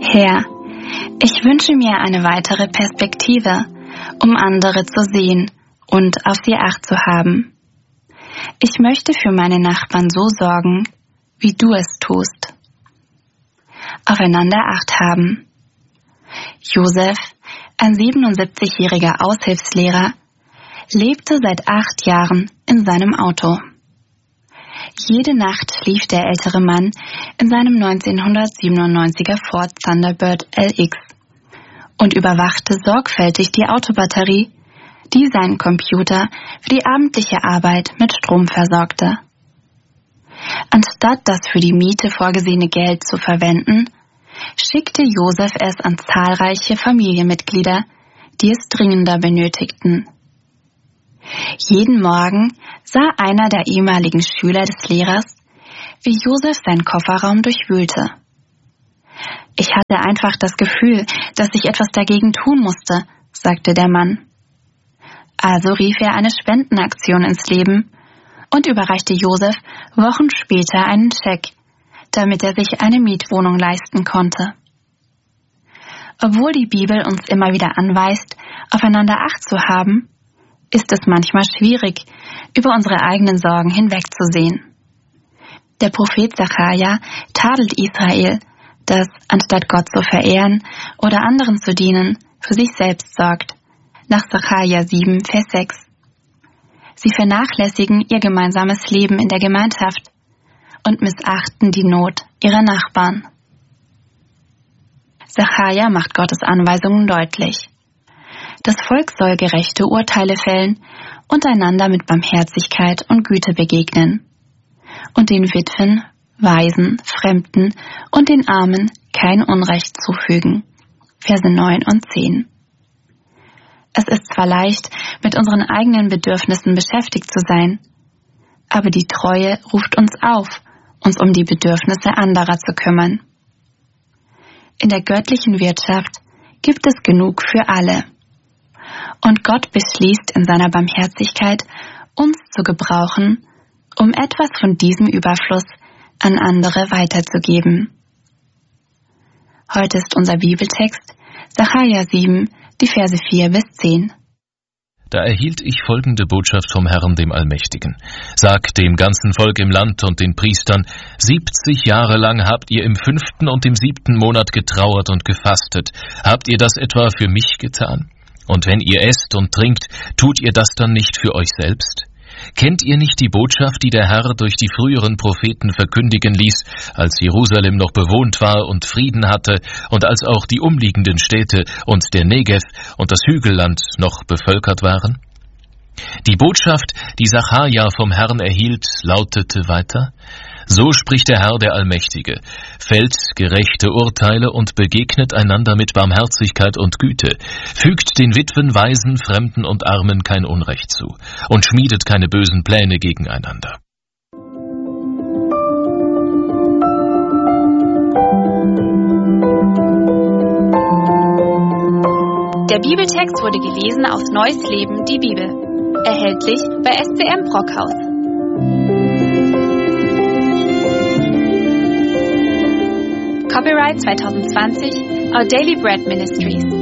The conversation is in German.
Herr, ich wünsche mir eine weitere Perspektive, um andere zu sehen und auf sie Acht zu haben. Ich möchte für meine Nachbarn so sorgen, wie du es tust. Aufeinander Acht haben. Josef, ein 77-jähriger Aushilfslehrer, lebte seit 8 Jahren in seinem Auto. Jede Nacht schlief der ältere Mann in seinem 1997er Ford Thunderbird LX und überwachte sorgfältig die Autobatterie, die seinen Computer für die abendliche Arbeit mit Strom versorgte. Anstatt das für die Miete vorgesehene Geld zu verwenden, schickte Josef es an zahlreiche Familienmitglieder, die es dringender benötigten. Jeden Morgen sah einer der ehemaligen Schüler des Lehrers, wie Josef seinen Kofferraum durchwühlte. Ich hatte einfach das Gefühl, dass ich etwas dagegen tun musste, sagte der Mann. Also rief er eine Spendenaktion ins Leben und überreichte Josef Wochen später einen Scheck, damit er sich eine Mietwohnung leisten konnte. Obwohl die Bibel uns immer wieder anweist, aufeinander Acht zu haben, ist es manchmal schwierig, über unsere eigenen Sorgen hinwegzusehen. Der Prophet Sacharja tadelt Israel, das, anstatt Gott zu verehren oder anderen zu dienen, für sich selbst sorgt, nach Sacharja 7, Vers 6. Sie vernachlässigen ihr gemeinsames Leben in der Gemeinschaft und missachten die Not ihrer Nachbarn. Sacharja macht Gottes Anweisungen deutlich. Das Volk soll gerechte Urteile fällen und einander mit Barmherzigkeit und Güte begegnen und den Witwen, Waisen, Fremden und den Armen kein Unrecht zufügen. Verse 9 und 10. Es ist zwar leicht, mit unseren eigenen Bedürfnissen beschäftigt zu sein, aber die Treue ruft uns auf, uns um die Bedürfnisse anderer zu kümmern. In der göttlichen Wirtschaft gibt es genug für alle. Und Gott beschließt in seiner Barmherzigkeit, uns zu gebrauchen, um etwas von diesem Überfluss an andere weiterzugeben. Heute ist unser Bibeltext Sacharja 7, die Verse 4 bis 10. Da erhielt ich folgende Botschaft vom Herrn, dem Allmächtigen. Sag dem ganzen Volk im Land und den Priestern, 70 Jahre lang habt ihr im 5. und im 7. Monat getrauert und gefastet. Habt ihr das etwa für mich getan? Und wenn ihr esst und trinkt, tut ihr das dann nicht für euch selbst? Kennt ihr nicht die Botschaft, die der Herr durch die früheren Propheten verkündigen ließ, als Jerusalem noch bewohnt war und Frieden hatte und als auch die umliegenden Städte und der Negev und das Hügelland noch bevölkert waren? Die Botschaft, die Sacharja vom Herrn erhielt, lautete weiter: So spricht der Herr, der Allmächtige, fällt gerechte Urteile und begegnet einander mit Barmherzigkeit und Güte, fügt den Witwen, Waisen, Fremden und Armen kein Unrecht zu und schmiedet keine bösen Pläne gegeneinander. Der Bibeltext wurde gelesen aus Neues Leben, die Bibel. Erhältlich bei SCM Brockhaus. Copyright 2020, Our Daily Bread Ministries.